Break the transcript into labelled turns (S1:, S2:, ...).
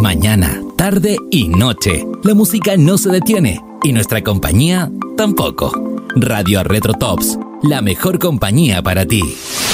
S1: Mañana, tarde y noche. La música no se detiene y nuestra compañía tampoco. Radio Retro Tops, la mejor compañía para ti.